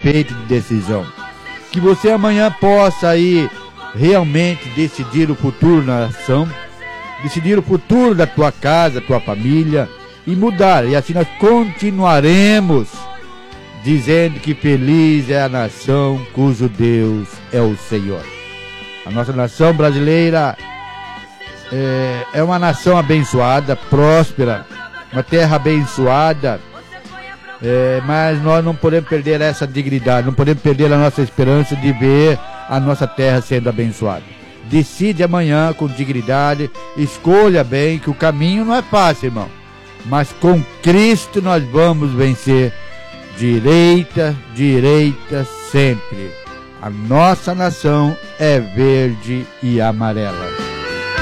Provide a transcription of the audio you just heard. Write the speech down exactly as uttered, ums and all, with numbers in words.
perfeita de decisão. Que você amanhã possa aí realmente decidir o futuro da nação, decidir o futuro da tua casa, tua família e mudar. E assim nós continuaremos dizendo que feliz é a nação cujo Deus é o Senhor. A nossa nação brasileira é, é uma nação abençoada, próspera, uma terra abençoada, é, mas nós não podemos perder essa dignidade, não podemos perder a nossa esperança de ver a nossa terra sendo abençoada. Decide amanhã com dignidade, escolha bem, que o caminho não é fácil, irmão, mas com Cristo nós vamos vencer. Direita, direita sempre. A nossa nação é verde e amarela.